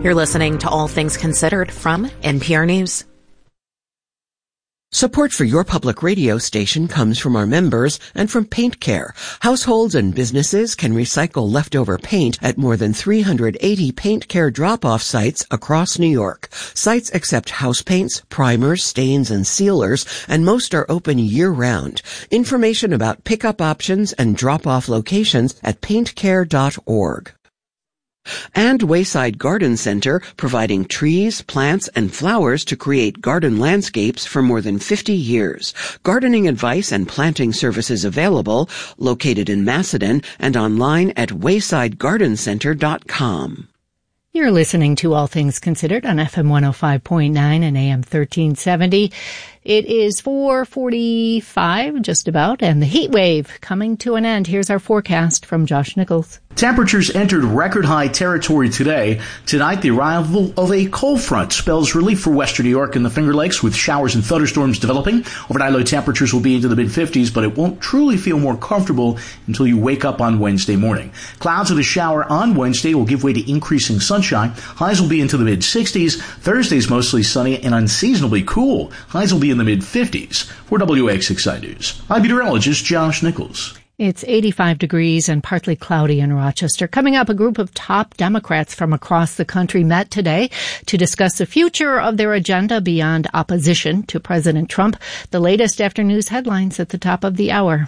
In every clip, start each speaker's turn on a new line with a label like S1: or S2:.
S1: You're listening to All Things Considered from NPR News.
S2: Support for your public radio station comes from our members and from Paint Care. Households and businesses can recycle leftover paint at more than 380 Paint Care drop-off sites across New York. Sites accept house paints, primers, stains, and sealers, and most are open year-round. Information about pickup options and drop-off locations at paintcare.org. And Wayside Garden Center, providing trees, plants, and flowers to create garden landscapes for more than 50 years. Gardening advice and planting services available, located in Macedon and online at waysidegardencenter.com.
S3: You're listening to All Things Considered on FM 105.9 and AM 1370. It is 4:45, just about, and the heat wave coming to an end. Here's our forecast from Josh Nichols.
S4: Temperatures entered record-high territory today. Tonight, the arrival of a cold front spells relief for western New York and the Finger Lakes, with showers and thunderstorms developing. Overnight low temperatures will be into the mid-50s, but it won't truly feel more comfortable until you wake up on Wednesday morning. Clouds with a shower on Wednesday will give way to increasing sunshine. Highs will be into the mid-60s. Thursday's mostly sunny and unseasonably cool. Highs will be in the mid-50s. For WXXI News, I'm meteorologist Josh Nichols.
S3: It's 85 degrees and partly cloudy in Rochester. Coming up, a group of top Democrats from across the country met today to discuss the future of their agenda beyond opposition to President Trump. The latest after news headlines at the top of the hour.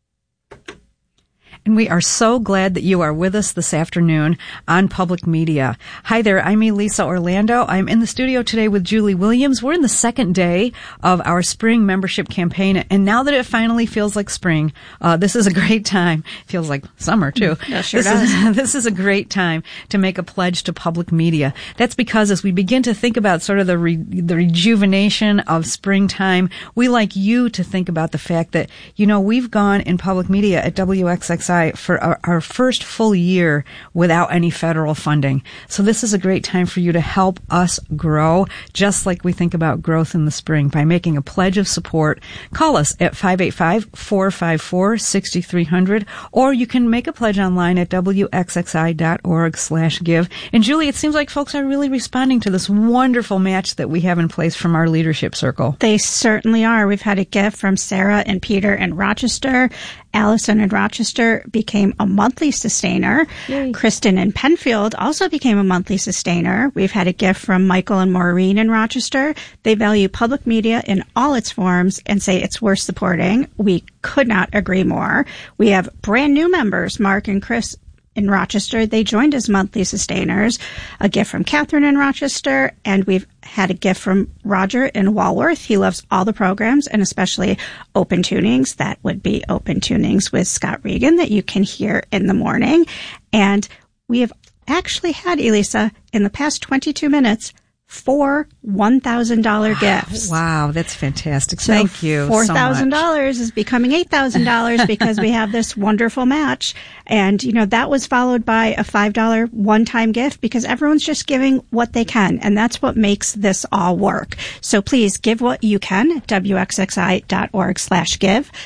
S5: And we are so glad that you are with us this afternoon on Public Media. Hi there, I'm Elisa Orlando. I'm in the studio today with Julie Williams. We're in the second day of our spring membership campaign, and now that it finally feels like spring, this is a great time. It feels like summer, too.
S3: Yeah, sure does.
S5: This is a great time to make a pledge to Public Media. That's because as we begin to think about sort of the rejuvenation of springtime, we like you to think about the fact that, we've gone in Public Media at WXXI for our first full year without any federal funding. So this is a great time for you to help us grow, just like we think about growth in the spring, by making a pledge of support. Call us at 585-454-6300, or you can make a pledge online at wxxi.org/give. And Julie, it seems like folks are really responding to this wonderful match that we have in place from our leadership circle.
S6: They certainly are. We've had a gift from Sarah and Peter in Rochester. Allison in Rochester became a monthly sustainer.
S5: Yay.
S6: Kristen in Penfield also became a monthly sustainer. We've had a gift from Michael and Maureen in Rochester. They value public media in all its forms and say it's worth supporting. We could not agree more. We have brand new members, Mark and Chris in Rochester. They joined as monthly sustainers. A gift from Catherine in Rochester, and we've had a gift from Roger in Walworth. He loves all the programs, and especially Open Tunings. That would be Open Tunings with Scott Regan that you can hear in the morning. And we have actually had, Elisa, in the past 22 minutes, 4 $1,000 gifts.
S5: Wow, that's fantastic. Thank you.
S6: $4,000 is becoming $8,000 because we have this wonderful match. And, that was followed by a $5 one-time gift because everyone's just giving what they can. And that's what makes this all work. So please give what you can at wxxi.org/give,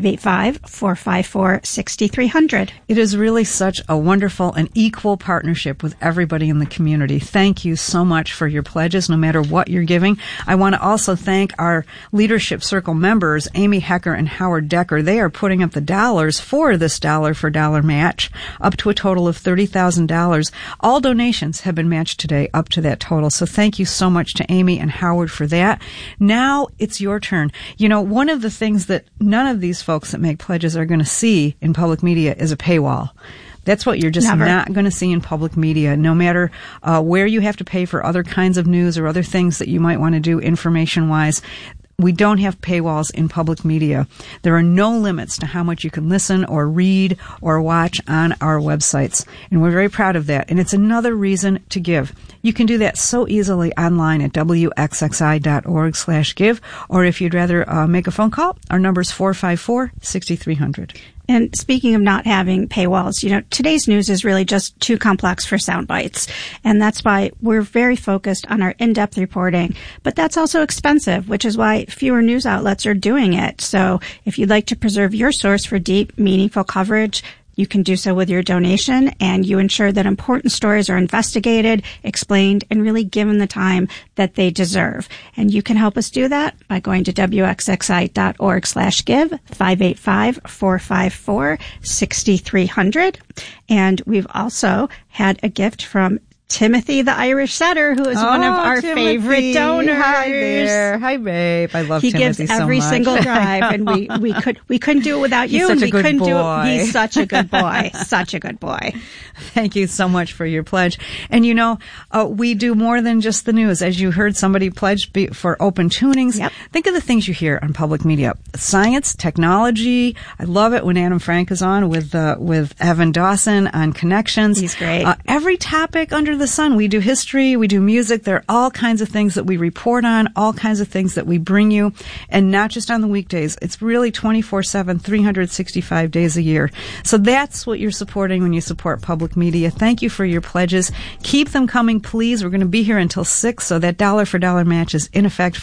S6: 585-454-6300.
S5: It is really such a wonderful and equal partnership with everybody in the community. Thank you so much for your pledges, no matter what you're giving. I want to also thank our Leadership Circle members, Amy Hecker and Howard Decker. They are putting up the dollars for this dollar for dollar match up to a total of $30,000. All donations have been matched today up to that total. So thank you so much to Amy and Howard for that. Now it's your turn. One of the things that none of these folks that make pledges are going to see in public media is a paywall. That's what you're just not going to see in public media, no matter where you have to pay for other kinds of news or other things that you might want to do information-wise. We don't have paywalls in public media. There are no limits to how much you can listen or read or watch on our websites. And we're very proud of that. And it's another reason to give. You can do that so easily online at wxxi.org/give. Or if you'd rather make a phone call, our number is 454-6300.
S6: And speaking of not having paywalls, today's news is really just too complex for sound bites. And that's why we're very focused on our in-depth reporting. But that's also expensive, which is why fewer news outlets are doing it. So if you'd like to preserve your source for deep, meaningful coverage, You can do so with your donation, and you ensure that important stories are investigated, explained, and really given the time that they deserve. And you can help us do that by going to wxxi.org/give, 585-454-6300. And we've also had a gift from Timothy the Irish Setter, who is one of our favorite donors.
S5: Hi there. Hi, babe. I love Timothy so much.
S6: He gives every single drive, and we couldn't do it without you.
S5: He's such a good boy.
S6: He's such a good boy. Such a good boy.
S5: Thank you so much for your pledge. And we do more than just the news. As you heard, somebody pledged for open tunings.
S6: Yep.
S5: Think of the things you hear on public media. Science, technology. I love it when Adam Frank is on with Evan Dawson on Connections.
S6: He's great.
S5: Every topic under the sun. We do history, we do music. There are all kinds of things that we report on, all kinds of things that we bring you, and not just on the weekdays. It's really 24/7, 365 days a year. So that's what you're supporting when you support public media. Thank you for your pledges. Keep them coming, please. We're going to be here until 6, so that dollar for dollar match is in effect.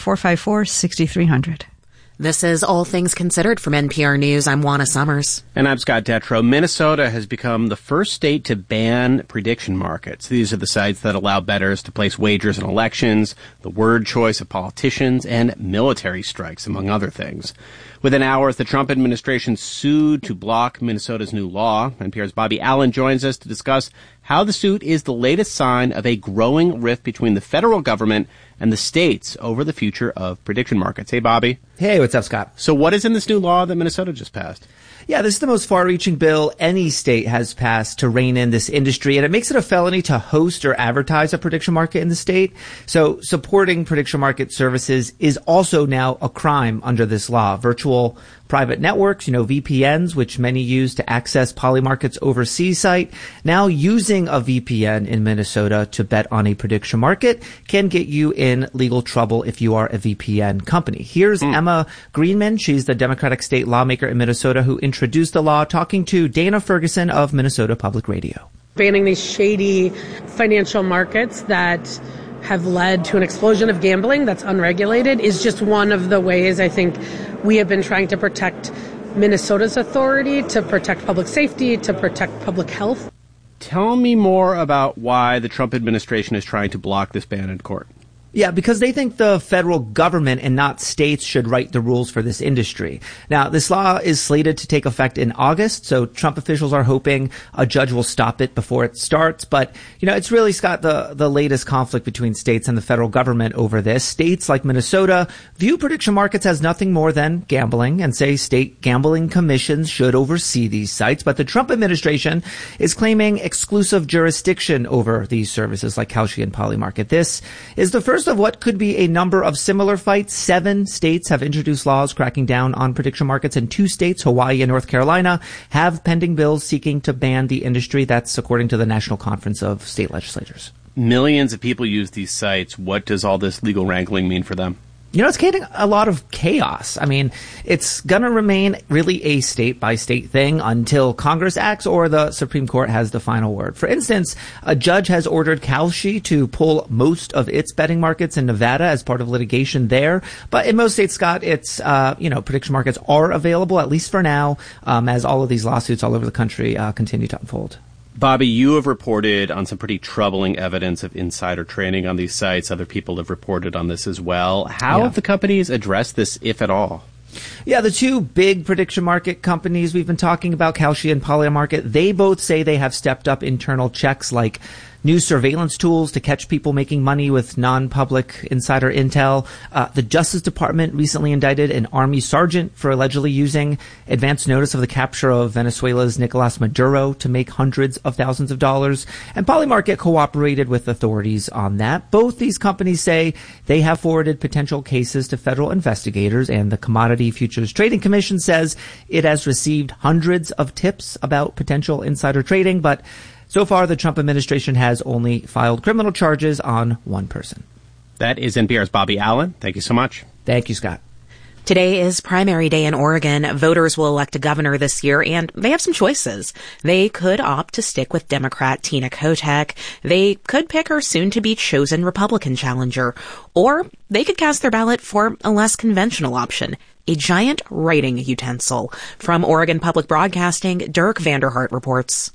S5: 454-6300.
S1: This is All Things Considered from NPR News. I'm Juana Summers.
S7: And I'm Scott Detrow. Minnesota has become the first state to ban prediction markets. These are the sites that allow bettors to place wagers in elections, the word choice of politicians, and military strikes, among other things. Within hours, the Trump administration sued to block Minnesota's new law. NPR's Bobby Allen joins us to discuss how the suit is the latest sign of a growing rift between the federal government and the states over the future of prediction markets. Hey, Bobby.
S8: Hey, what's up, Scott?
S7: So what is in this new law that Minnesota just passed?
S8: Yeah, this is the most far-reaching bill any state has passed to rein in this industry, and it makes it a felony to host or advertise a prediction market in the state. So supporting prediction market services is also now a crime under this law. Virtual private networks, VPNs, which many use to access Polymarket's overseas site, now using a VPN in Minnesota to bet on a prediction market can get you in legal trouble if you are a VPN company. Here's Emma Greenman. She's the Democratic state lawmaker in Minnesota who introduced the law, talking to Dana Ferguson of Minnesota Public Radio.
S9: Banning these shady financial markets that have led to an explosion of gambling that's unregulated is just one of the ways I think we have been trying to protect Minnesota's authority, to protect public safety, to protect public health.
S7: Tell me more about why the Trump administration is trying to block this ban in court.
S8: Yeah, because they think the federal government and not states should write the rules for this industry. Now, this law is slated to take effect in August, so Trump officials are hoping a judge will stop it before it starts. But, it's really, Scott, the latest conflict between states and the federal government over this. States like Minnesota view prediction markets as nothing more than gambling and say state gambling commissions should oversee these sites. But the Trump administration is claiming exclusive jurisdiction over these services like Kalshi and Polymarket. This is the first of what could be a number of similar fights. 7 states have introduced laws cracking down on prediction markets, and 2 states, Hawaii and North Carolina, have pending bills seeking to ban the industry. That's according to the National Conference of State Legislatures.
S7: Millions of people use these sites. What does all this legal wrangling mean for them?
S8: It's creating a lot of chaos. I mean, it's going to remain really a state-by-state thing until Congress acts or the Supreme Court has the final word. For instance, a judge has ordered Kalshi to pull most of its betting markets in Nevada as part of litigation there. But in most states, Scott, it's, prediction markets are available, at least for now, as all of these lawsuits all over the country continue to unfold.
S7: Bobby, you have reported on some pretty troubling evidence of insider trading on these sites. Other people have reported on this as well. How have the companies addressed this, if at all?
S8: Yeah, the 2 big prediction market companies we've been talking about, Kalshi and Polymarket, they both say they have stepped up internal checks like new surveillance tools to catch people making money with non-public insider intel. The Justice Department recently indicted an Army sergeant for allegedly using advance notice of the capture of Venezuela's Nicolas Maduro to make hundreds of thousands of dollars. And Polymarket cooperated with authorities on that. Both these companies say they have forwarded potential cases to federal investigators, and the Commodity Futures Trading Commission says it has received hundreds of tips about potential insider trading, but so far, the Trump administration has only filed criminal charges on 1 person.
S7: That is NPR's Bobby Allen. Thank you so much.
S8: Thank you, Scott.
S1: Today is primary day in Oregon. Voters will elect a governor this year, and they have some choices. They could opt to stick with Democrat Tina Kotek. They could pick her soon-to-be-chosen Republican challenger. Or they could cast their ballot for a less conventional option, a giant writing utensil. From Oregon Public Broadcasting, Dirk Vanderhart reports.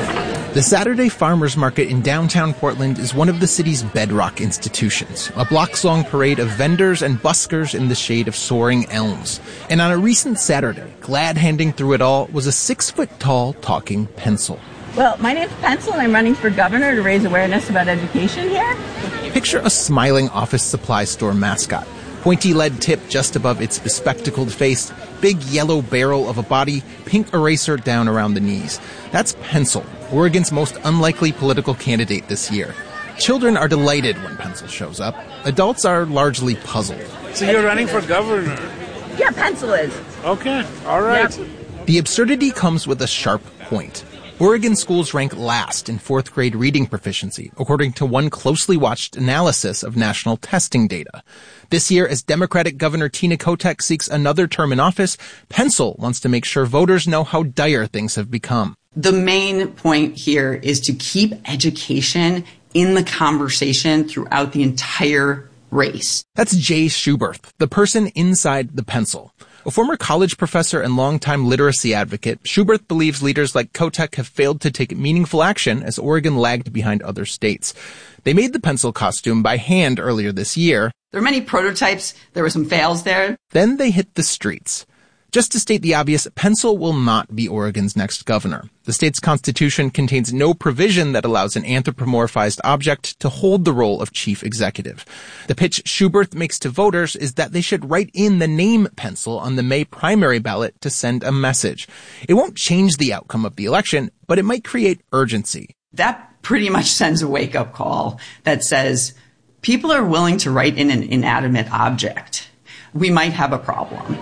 S10: The Saturday Farmers Market in downtown Portland is one of the city's bedrock institutions, a blocks-long parade of vendors and buskers in the shade of soaring elms. And on a recent Saturday, glad handing through it all was a 6-foot-tall talking pencil.
S11: Well, my name's Pencil, and I'm running for governor to raise awareness about education here.
S10: Picture a smiling office supply store mascot. Pointy lead tip just above its bespectacled face, big yellow barrel of a body, pink eraser down around the knees. That's Pencil, Oregon's most unlikely political candidate this year. Children are delighted when Pencil shows up. Adults are largely puzzled.
S12: So you're running for governor?
S11: Yeah, Pencil is.
S12: Okay, all right.
S11: Yep.
S10: The absurdity comes with a sharp point. Oregon schools rank last in fourth grade reading proficiency, according to one closely watched analysis of national testing data. This year, as Democratic Governor Tina Kotek seeks another term in office, Pencil wants to make sure voters know how dire things have become.
S13: The main point here is to keep education in the conversation throughout the entire race.
S10: That's Jay Schuberth, the person inside the pencil. A former college professor and longtime literacy advocate, Schuberth believes leaders like Kotek have failed to take meaningful action as Oregon lagged behind other states. They made the pencil costume by hand earlier this year.
S13: There are many prototypes. There were some fails there.
S10: Then they hit the streets. Just to state the obvious, Pencil will not be Oregon's next governor. The state's constitution contains no provision that allows an anthropomorphized object to hold the role of chief executive. The pitch Schuberth makes to voters is that they should write in the name Pencil on the May primary ballot to send a message. It won't change the outcome of the election, but it might create urgency.
S13: That pretty much sends a wake-up call that says people are willing to write in an inanimate object. We might have a problem.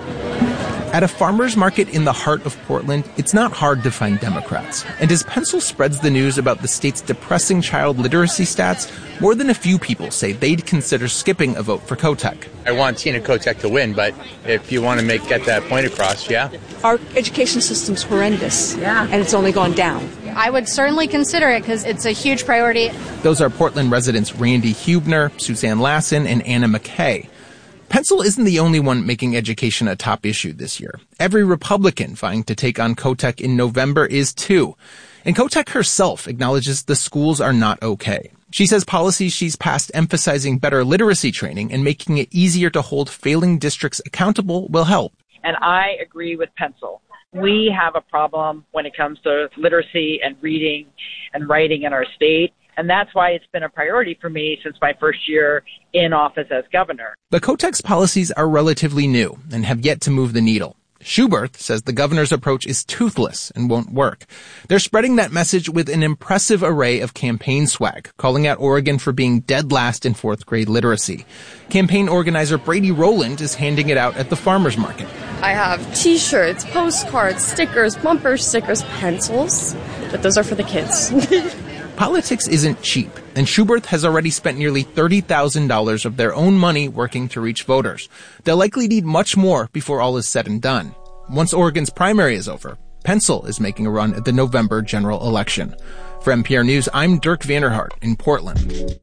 S10: At a farmer's market in the heart of Portland, it's not hard to find Democrats. And as Pencil spreads the news about the state's depressing child literacy stats, more than a few people say they'd consider skipping a vote for Kotek.
S14: I want Tina Kotek to win, but if you want to get that point across, yeah.
S15: Our education system's horrendous, and it's only gone down.
S16: I would certainly consider it because it's a huge priority.
S10: Those are Portland residents Randy Hubner, Suzanne Lassen, and Anna McKay. Pencil isn't the only one making education a top issue this year. Every Republican vying to take on Kotek in November is too. And Kotek herself acknowledges the schools are not okay. She says policies she's passed emphasizing better literacy training and making it easier to hold failing districts accountable will help.
S17: And I agree with Pencil. We have a problem when it comes to literacy and reading and writing in our state. And that's why it's been a priority for me since my first year in office as governor.
S10: But Kotek's policies are relatively new and have yet to move the needle. Schuberth says the governor's approach is toothless and won't work. They're spreading that message with an impressive array of campaign swag, calling out Oregon for being dead last in fourth grade literacy. Campaign organizer Brady Rowland is handing it out at the farmer's market.
S18: I have t-shirts, postcards, stickers, bumper stickers, pencils, but those are for the kids.
S10: Politics isn't cheap, and Schuberth has already spent nearly $30,000 of their own money working to reach voters. They'll likely need much more before all is said and done. Once Oregon's primary is over, Pencil is making a run at the November general election. For NPR News, I'm Dirk Vanderhart in Portland.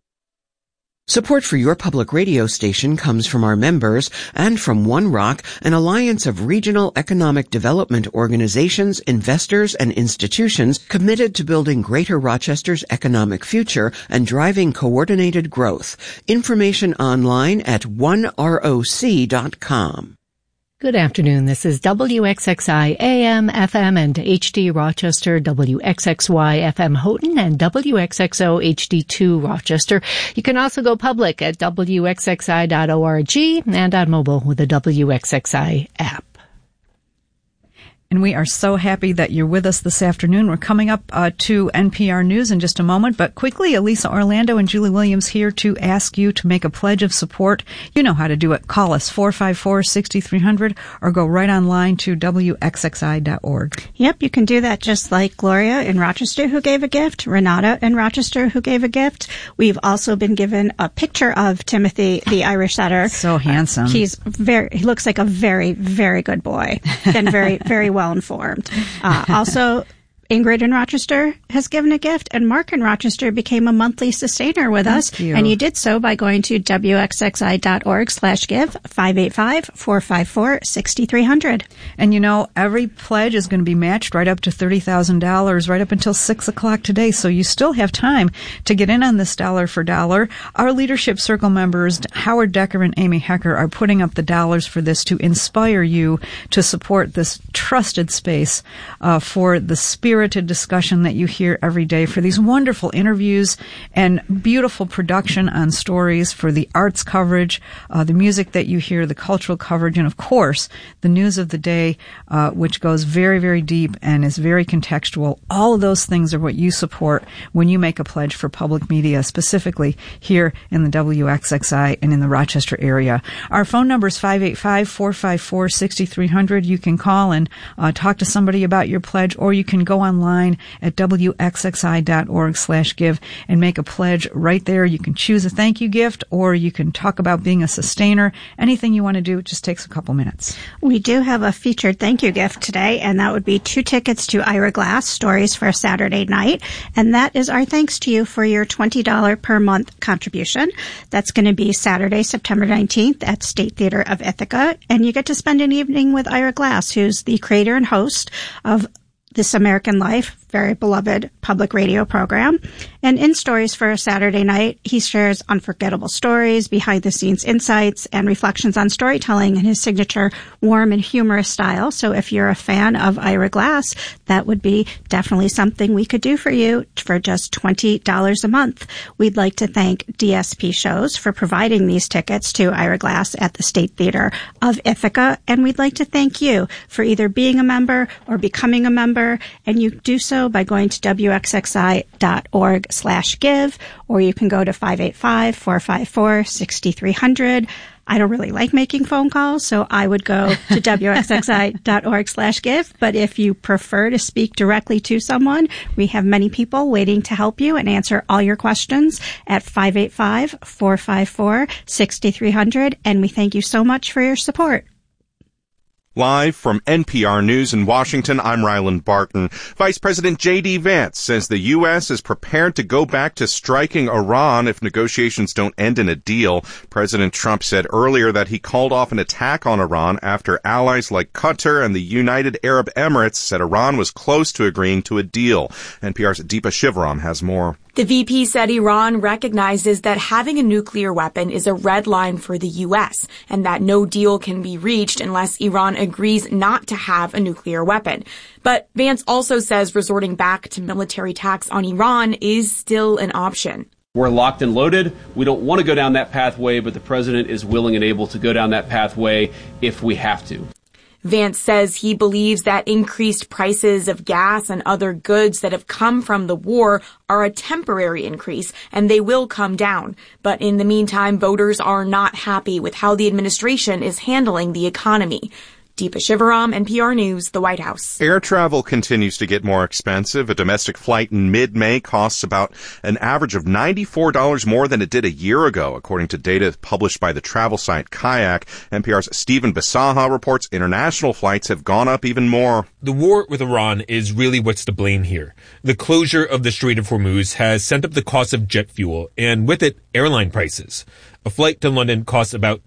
S2: Support for your public radio station comes from our members and from One Rock, an alliance of regional economic development organizations, investors, and institutions committed to building Greater Rochester's economic future and driving coordinated growth. Information online at oneroc.com.
S3: Good afternoon. This is WXXI AM, FM, and HD Rochester, WXXY FM Houghton, and WXXO HD2 Rochester. You can also go public at WXXI.org and on mobile with the WXXI app.
S5: And we are so happy that you're with us this afternoon. We're coming up to NPR News in just a moment, but quickly, Elisa Orlando and Julie Williams here to ask you to make a pledge of support. You know how to do it. Call us 454-6300 or go right online to WXXI.org.
S6: Yep, you can do that just like Gloria in Rochester who gave a gift, Renata in Rochester who gave a gift. We've also been given a picture of Timothy, the Irish setter.
S5: So handsome.
S6: He looks like a very, very good boy and very, very well informed. Also, Ingrid in Rochester has given a gift, and Mark in Rochester became a monthly sustainer with us. And you did so by going to wxxi.org/give, 585-454-6300.
S5: And you know, every pledge is going to be matched right up to $30,000 right up until 6 o'clock today. So you still have time to get in on this dollar for dollar. Our Leadership Circle members, Howard Decker and Amy Hecker, are putting up the dollars for this to inspire you to support this trusted space for the spirited discussion that you hear every day, for these wonderful interviews and beautiful production on stories, for the arts coverage, the music that you hear, the cultural coverage, and of course, the news of the day, which goes very, very deep and is very contextual. All of those things are what you support when you make a pledge for public media, specifically here in the WXXI and in the Rochester area. Our phone number is 585-454-6300. You can call and talk to somebody about your pledge, or you can go online at wxxi.org/give and make a pledge right there. You can choose a thank you gift, or you can talk about being a sustainer. Anything you want to do, it just takes a couple minutes.
S6: We do have a featured thank you gift today, and that would be 2 tickets to Ira Glass Stories for a Saturday night. And that is our thanks to you for your $20 per month contribution. That's going to be Saturday, September 19th at State Theater of Ithaca. And you get to spend an evening with Ira Glass, who's the creator and host of This American Life, very beloved public radio program. And in Stories for a Saturday Night, he shares unforgettable stories, behind-the-scenes insights, and reflections on storytelling in his signature warm and humorous style. So if you're a fan of Ira Glass, that would be definitely something we could do for you for just $20 a month. We'd like to thank DSP Shows for providing these tickets to Ira Glass at the State Theater of Ithaca. And we'd like to thank you for either being a member or becoming a member. And you do so by going to wxxi.org/give, or you can go to 585-454-6300. I don't really like making phone calls, so I would go to wxxi.org/give. But if you prefer to speak directly to someone, we have many people waiting to help you and answer all your questions at 585-454-6300. And we thank you so much for your support.
S19: Live from NPR News in Washington, I'm Ryland Barton. Vice President J.D. Vance says the U.S. is prepared to go back to striking Iran if negotiations don't end in a deal. President Trump said earlier that he called off an attack on Iran after allies like Qatar and the United Arab Emirates said Iran was close to agreeing to a deal. NPR's Deepa Shivaram has more.
S20: The VP said Iran recognizes that having a nuclear weapon is a red line for the U.S. and that no deal can be reached unless Iran agrees not to have a nuclear weapon. But Vance also says resorting back to military attacks on Iran is still an option.
S21: We're locked and loaded. We don't want to go down that pathway, but the president is willing and able to go down that pathway if we have to.
S20: Vance says he believes that increased prices of gas and other goods that have come from the war are a temporary increase, and they will come down. But in the meantime, voters are not happy with how the administration is handling the economy. Deepa Shivaram, NPR News, the White House.
S19: Air travel continues to get more expensive. A domestic flight in mid-May costs about an average of $94 more than it did a year ago, according to data published by the travel site Kayak. NPR's Stephen Bisaha reports international flights have gone up even more.
S22: The war with Iran is really what's to blame here. The closure of the Strait of Hormuz has sent up the cost of jet fuel, and with it, airline prices. A flight to London costs about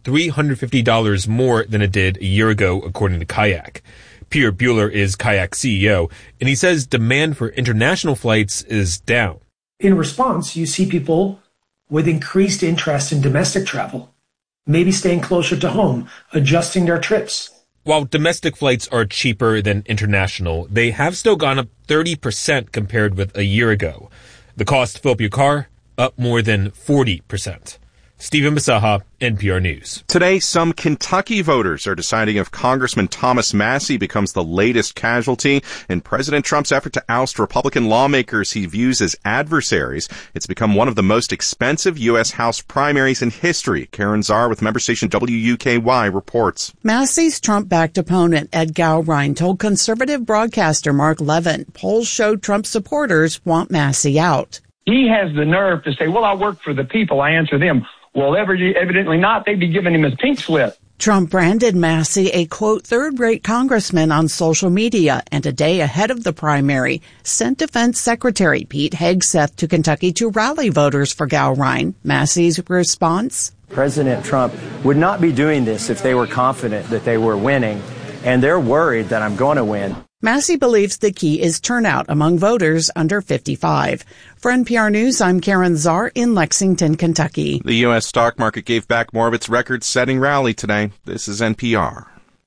S22: $350 more than it did a year ago, according to Kayak. Peter Buehler is Kayak's CEO, and he says demand for international flights is down.
S23: In response, you see people with increased interest in domestic travel, maybe staying closer to home, adjusting their trips.
S22: While domestic flights are cheaper than international, they have still gone up 30% compared with a year ago. The cost to fill up your car, up more than 40%. Stephen Bisaha, NPR News.
S19: Today, some Kentucky voters are deciding if Congressman Thomas Massie becomes the latest casualty in President Trump's effort to oust Republican lawmakers he views as adversaries. It's become one of the most expensive U.S. House primaries in history. Karen Czar with member station WUKY reports.
S24: Massie's Trump-backed opponent, Ed Gowrine, told conservative broadcaster Mark Levin polls showed Trump supporters want Massie out.
S25: He has the nerve to say, well, I work for the people, I answer them. Well, evidently not. They'd be giving him his pink slip.
S24: Trump branded Massey a, quote, third-rate congressman on social media, and a day ahead of the primary, sent Defense Secretary Pete Hegseth to Kentucky to rally voters for Gowrine. Massey's response?
S4: President Trump would not be doing this if they were confident that they were winning, and they're worried that I'm going to win.
S24: Massey believes the key is turnout among voters under 55. For NPR News, I'm Karen Czar in Lexington, Kentucky.
S19: The U.S. stock market gave back more of its record-setting rally today. This is NPR.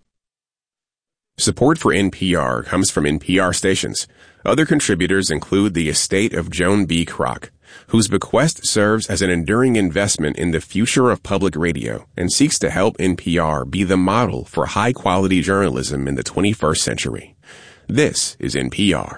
S7: Support for NPR comes from NPR stations. Other contributors include the estate of Joan B. Kroc, whose bequest serves as an enduring investment in the future of public radio and seeks to help NPR be the model for high-quality journalism in the 21st century. This is NPR.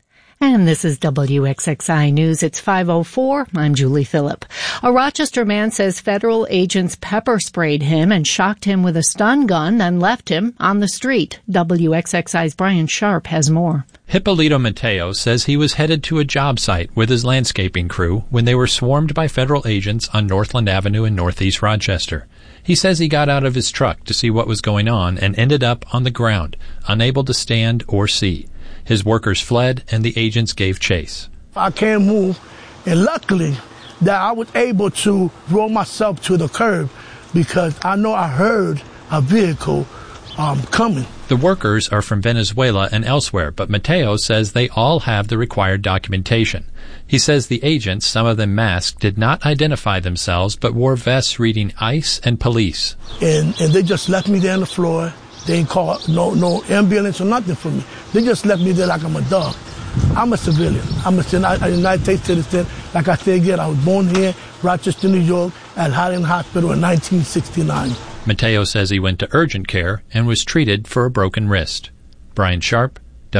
S3: And this is WXXI News. It's 5:04. I'm Julie Phillip. A Rochester man says federal agents pepper sprayed him and shocked him with a stun gun, then left him on the street. WXXI's Brian Sharp has more.
S8: Hippolito Mateo says he was headed to a job site with his landscaping crew when they were swarmed by federal agents on Northland Avenue in northeast Rochester. He says he got out of his truck to see what was going on and ended up on the ground, unable to stand or see. His workers fled, and the agents gave chase.
S9: I can't move, and luckily that I was able to roll myself to the curb because I know I heard a vehicle coming.
S8: The workers are from Venezuela and elsewhere, but Mateo says they all have the required documentation. He says the agents, some of them masked, did not identify themselves but wore vests reading ICE and police.
S9: And they just left me there on the floor. They ain't called no ambulance or nothing for me. They just left me there like I'm a dog. I'm a civilian. I'm a United States citizen. Like I said again, I was born here, Rochester, New York, at Highland Hospital in 1969.
S8: Mateo says he went to urgent care and was treated for a broken wrist. Brian Sharp,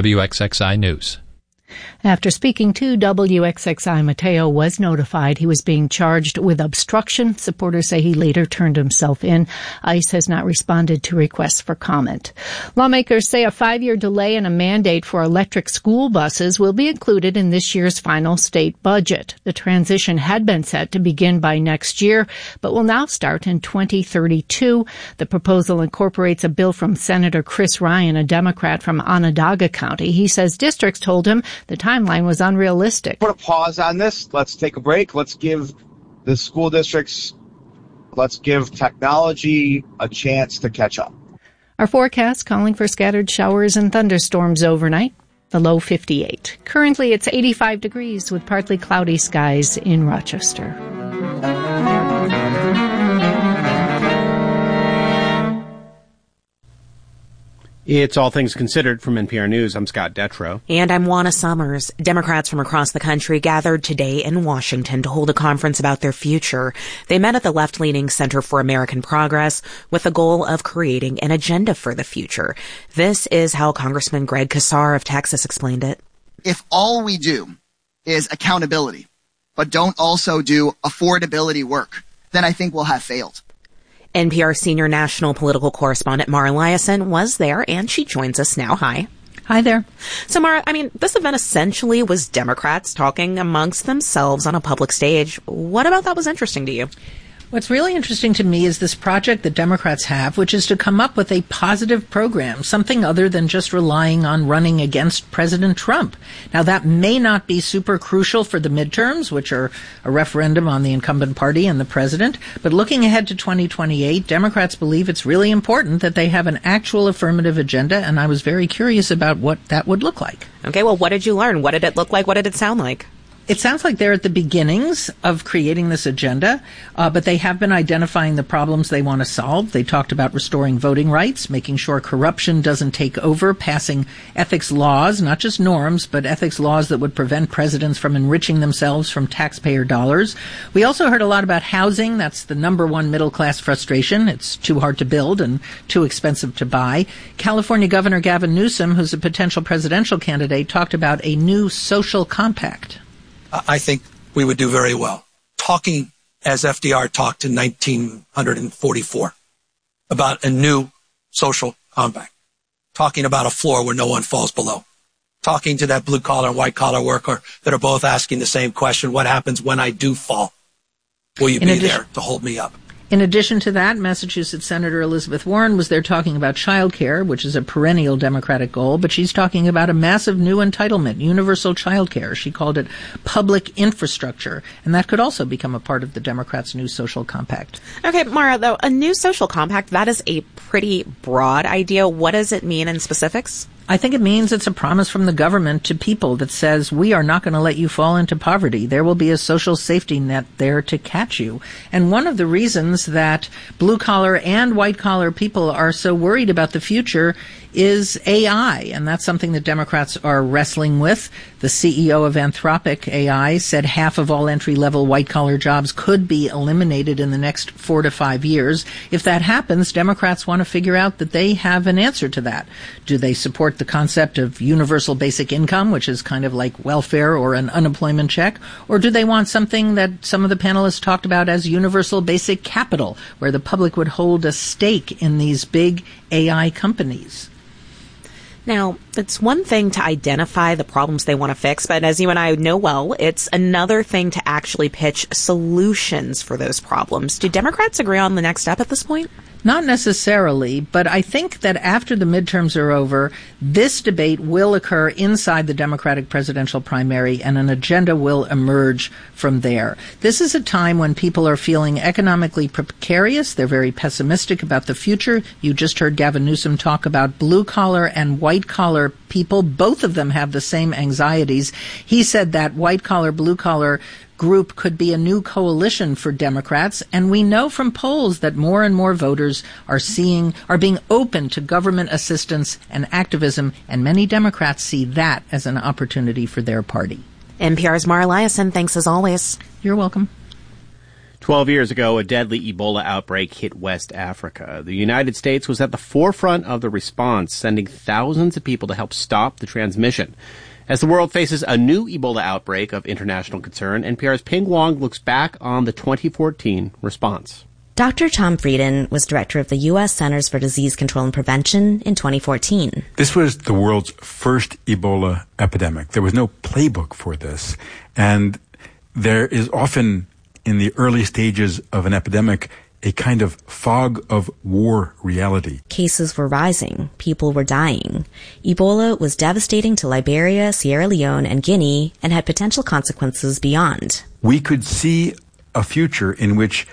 S8: WXXI News.
S3: After speaking to WXXI, Mateo was notified he was being charged with obstruction. Supporters say he later turned himself in. ICE has not responded to requests for comment. Lawmakers say a 5-year delay in a mandate for electric school buses will be included in this year's final state budget. The transition had been set to begin by next year, but will now start in 2032. The proposal incorporates a bill from Senator Chris Ryan, a Democrat from Onondaga County. He says districts told him the timeline was unrealistic.
S25: Put a pause on this. Let's take a break. Let's give the school districts, let's give technology a chance to catch up.
S3: Our forecast calling for scattered showers and thunderstorms overnight. The low 58. Currently it's 85 degrees with partly cloudy skies in Rochester.
S26: It's All Things Considered from NPR News. I'm Scott Detrow.
S1: And I'm Juana Summers. Democrats from across the country gathered today in Washington to hold a conference about their future. They met at the left-leaning Center for American Progress with the goal of creating an agenda for the future. This is how Congressman Greg Casar of Texas explained it.
S27: If all we do is accountability, but don't also do affordability work, then I think we'll have failed.
S1: NPR senior national political correspondent Mara Liasson was there, and she joins us now. Hi.
S5: Hi there.
S1: So, Mara, this event essentially was Democrats talking amongst themselves on a public stage. What about that was interesting to you?
S5: What's really interesting to me is this project that Democrats have, which is to come up with a positive program, something other than just relying on running against President Trump. Now, that may not be super crucial for the midterms, which are a referendum on the incumbent party and the president, but looking ahead to 2028, Democrats believe it's really important that they have an actual affirmative agenda, and I was very curious about what that would look like.
S1: Okay, well, what did you learn? What did it look like? What did it sound like?
S5: It sounds like they're at the beginnings of creating this agenda, but they have been identifying the problems they want to solve. They talked about restoring voting rights, making sure corruption doesn't take over, passing ethics laws, not just norms, but ethics laws that would prevent presidents from enriching themselves from taxpayer dollars. We also heard a lot about housing. That's the number one middle-class frustration. It's too hard to build and too expensive to buy. California Governor Gavin Newsom, who's a potential presidential candidate, talked about a new social compact.
S28: I think we would do very well. Talking as FDR talked in 1944 about a new social compact. Talking about a floor where no one falls below. Talking to that blue-collar and white-collar worker that are both asking the same question, what happens when I do fall? Will you be there to hold me up?
S11: In addition to that, Massachusetts Senator Elizabeth Warren was there talking about child care, which is a perennial Democratic goal, but she's talking about a massive new entitlement, universal child care. She called it public infrastructure, and that could also become a part of the Democrats' new social compact.
S1: Okay, Mara, though, a new social compact, that is a pretty broad idea. What does it mean in specifics?
S11: I think it means it's a promise from the government to people that says, we are not going to let you fall into poverty. There will be a social safety net there to catch you. And one of the reasons that blue-collar and white-collar people are so worried about the future is AI, and that's something that Democrats are wrestling with. The CEO of Anthropic AI said half of all entry-level white-collar jobs could be eliminated in the next 4 to 5 years. If that happens, Democrats want to figure out that they have an answer to that. Do they support the concept of universal basic income, which is kind of like welfare or an unemployment check, or do they want something that some of the panelists talked about as universal basic capital, where the public would hold a stake in these big AI companies?
S1: Now, it's one thing to identify the problems they want to fix, but as you and I know well, it's another thing to actually pitch solutions for those problems. Do Democrats agree on the next step at this point?
S11: Not necessarily, but I think that after the midterms are over, this debate will occur inside the Democratic presidential primary, and an agenda will emerge from there. This is a time when people are feeling economically precarious. They're very pessimistic about the future. You just heard Gavin Newsom talk about blue-collar and white-collar people. Both of them have the same anxieties. He said that white-collar, blue-collar group could be a new coalition for Democrats, and we know from polls that more and more voters are being open to government assistance and activism, and many Democrats see that as an opportunity for their party.
S1: NPR's Mara Liasson, thanks as always.
S11: You're welcome.
S26: 12 years ago, a deadly Ebola outbreak hit West Africa. The United States was at the forefront of the response, sending thousands of people to help stop the transmission. As the world faces a new Ebola outbreak of international concern, NPR's Ping Wong looks back on the 2014 response.
S12: Dr. Tom Frieden was director of the U.S. Centers for Disease Control and Prevention in 2014.
S13: This was the world's first Ebola epidemic. There was no playbook for this. And there is often, in the early stages of an epidemic, a kind of fog of war reality.
S12: Cases were rising. People were dying. Ebola was devastating to Liberia, Sierra Leone, and Guinea, and had potential consequences beyond.
S13: We could see a future in which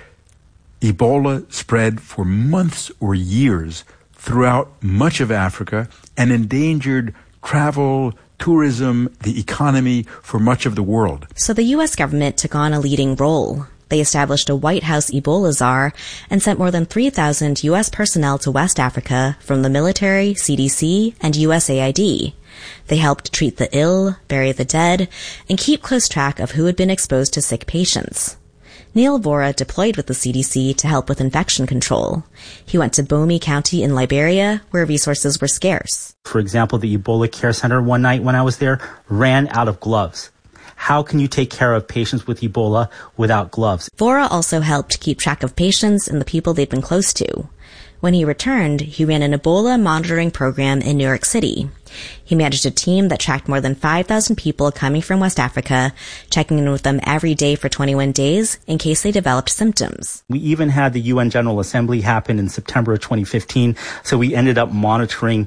S13: Ebola spread for months or years throughout much of Africa and endangered travel, tourism, the economy for much of the world.
S12: So the U.S. government took on a leading role. They established a White House Ebola czar and sent more than 3,000 U.S. personnel to West Africa from the military, CDC, and USAID. They helped treat the ill, bury the dead, and keep close track of who had been exposed to sick patients. Neil Vora deployed with the CDC to help with infection control. He went to Bomi County in Liberia, where resources were scarce.
S14: For example, the Ebola Care Center one night when I was there ran out of gloves. How can you take care of patients with Ebola without gloves?
S12: Vora also helped keep track of patients and the people they'd been close to. When he returned, he ran an Ebola monitoring program in New York City. He managed a team that tracked more than 5,000 people coming from West Africa, checking in with them every day for 21 days in case they developed symptoms.
S14: We even had the UN General Assembly happen in September of 2015, so we ended up monitoring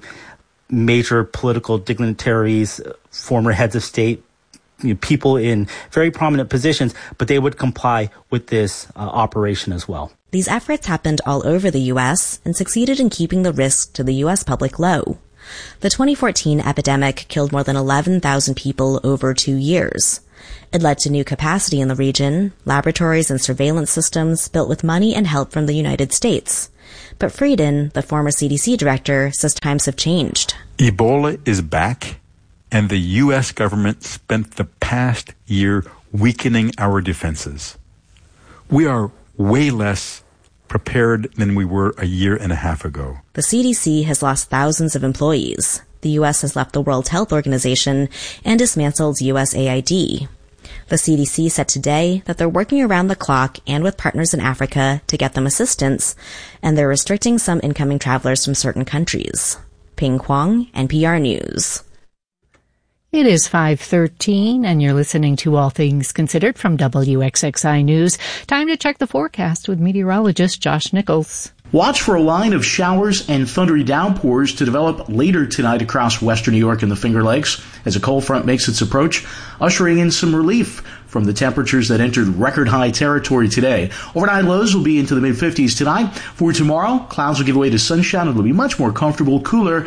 S14: major political dignitaries, former heads of state, people in very prominent positions, but they would comply with this operation as well.
S12: These efforts happened all over the U.S. and succeeded in keeping the risk to the U.S. public low. The 2014 epidemic killed more than 11,000 people over 2 years. It led to new capacity in the region, laboratories and surveillance systems built with money and help from the United States. But Frieden, the former CDC director, says times have changed.
S13: Ebola is back, and the U.S. government spent the past year weakening our defenses. We are way less prepared than we were a year and a half ago.
S12: The CDC has lost thousands of employees. The U.S. has left the World Health Organization and dismantled USAID. The CDC said today that they're working around the clock and with partners in Africa to get them assistance, and they're restricting some incoming travelers from certain countries. Ping Kwong, NPR News.
S3: It is 5:13, and you're listening to All Things Considered from WXXI News. Time to check the forecast with meteorologist Josh Nichols.
S2: Watch for a line of showers and thundery downpours to develop later tonight across western New York and the Finger Lakes as a cold front makes its approach, ushering in some relief from the temperatures that entered record high territory today. Overnight lows will be into the mid-50s tonight. For tomorrow, clouds will give way to sunshine. It'll be much more comfortable, cooler.